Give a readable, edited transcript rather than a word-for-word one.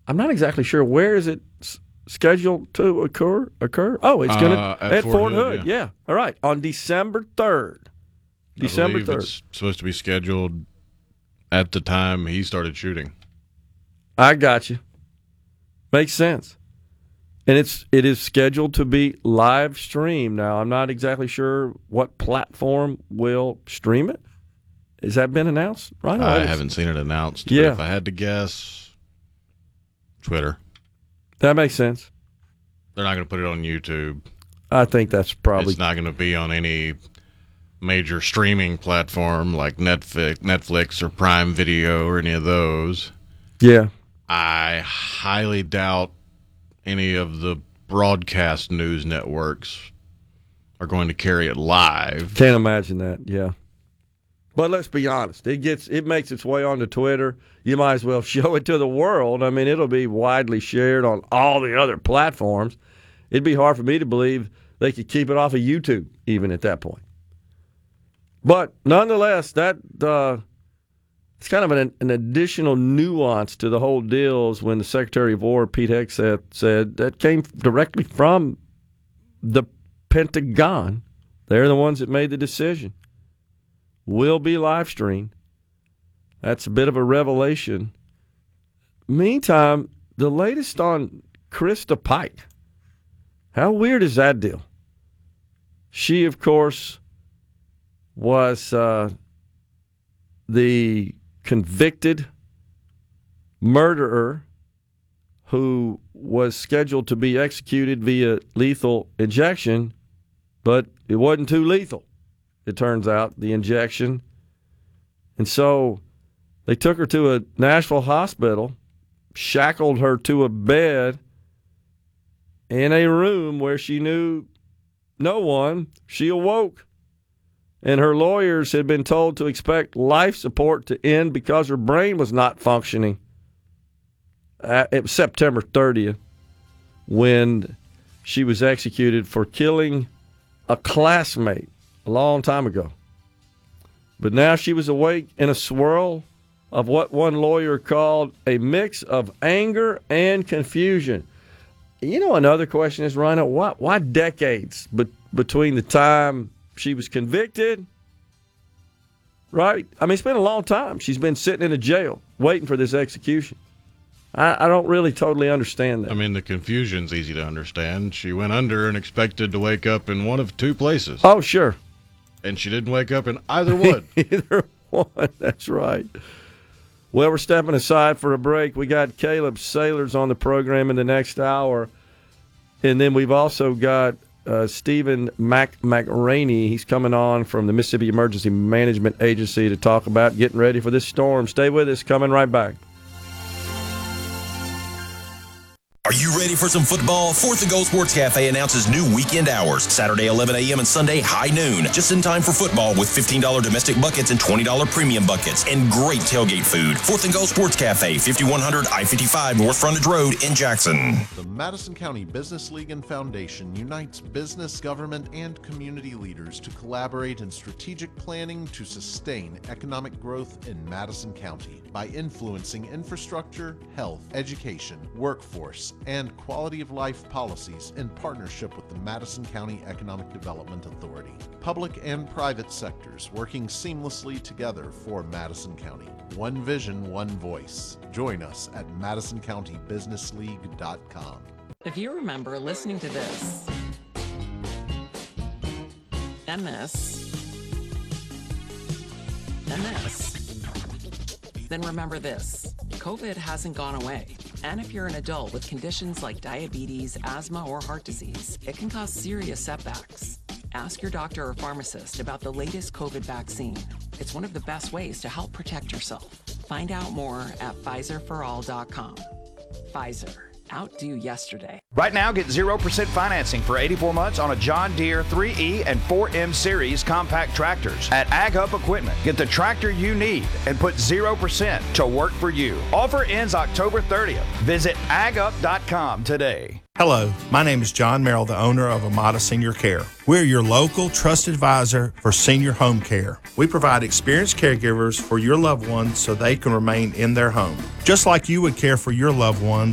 I'm not exactly sure where is it scheduled to occur. Oh, it's going to at Fort Hood. Yeah. All right, on December 3rd. December 3rd. It's supposed to be scheduled at the time he started shooting. I got you. Makes sense. And it is scheduled to be live streamed. Now, I'm not exactly sure what platform will stream it. Has that been announced? Right? I haven't seen it announced. Yeah. But if I had to guess, Twitter. That makes sense. They're not going to put it on YouTube. I think that's probably... It's not going to be on any major streaming platform like Netflix or Prime Video or any of those. Yeah. I highly doubt any of the broadcast news networks are going to carry it live. Can't imagine that, yeah. But let's be honest. It makes its way onto Twitter. You might as well show it to the world. I mean, it'll be widely shared on all the other platforms. It'd be hard for me to believe they could keep it off of YouTube even at that point. But nonetheless, that it's kind of an additional nuance to the whole deal is when the Secretary of War, Pete Hegseth, said that came directly from the Pentagon. They're the ones that made the decision. Will be live streamed. That's a bit of a revelation. Meantime, the latest on Krista Pike. How weird is that deal? She, of course, was the convicted murderer who was scheduled to be executed via lethal injection, but it wasn't too lethal, it turns out, the injection. And so they took her to a Nashville hospital, shackled her to a bed in a room where she knew no one. She awoke, and her lawyers had been told to expect life support to end because her brain was not functioning. It was September 30th when she was executed for killing a classmate a long time ago. But now she was awake in a swirl of what one lawyer called a mix of anger and confusion. You know, another question is, Rhino, why decades between the time she was convicted, right? I mean, it's been a long time. She's been sitting in a jail waiting for this execution. I don't really totally understand that. I mean, the confusion's easy to understand. She went under and expected to wake up in one of two places. Oh, sure. And she didn't wake up in either one. Either one, that's right. Well, we're stepping aside for a break. We got Caleb Sailors on the program in the next hour. And then we've also got Stephen McRaney. He's coming on from the Mississippi Emergency Management Agency to talk about getting ready for this storm. Stay with us. Coming right back. Are you ready for some football? Fourth and Goal Sports Cafe announces new weekend hours. Saturday 11 a.m. and Sunday high noon. Just in time for football with $15 domestic buckets and $20 premium buckets. And great tailgate food. Fourth and Goal Sports Cafe, 5100 I-55 North Frontage Road in Jackson. The Madison County Business League and Foundation unites business, government, and community leaders to collaborate in strategic planning to sustain economic growth in Madison County by influencing infrastructure, health, education, workforce, and quality of life policies in partnership with the Madison County Economic Development Authority. Public and private sectors working seamlessly together for Madison County. One vision, one voice. Join us at MadisonCountyBusinessLeague.com. If you remember listening to this, and this, and this, then remember this. COVID hasn't gone away. And if you're an adult with conditions like diabetes, asthma, or heart disease, it can cause serious setbacks. Ask your doctor or pharmacist about the latest COVID vaccine. It's one of the best ways to help protect yourself. Find out more at PfizerForAll.com. Pfizer. Outdo yesterday. Right now, get 0% financing for 84 months on a John Deere 3E and 4M Series compact tractors at Ag Hub Equipment. Get the tractor you need and put 0% to work for you. Offer ends October 30th. Visit agup.com today. Hello, my name is John Merrill, the owner of Amada Senior Care. We're your local trusted advisor for senior home care. We provide experienced caregivers for your loved ones so they can remain in their home. Just like you would care for your loved ones,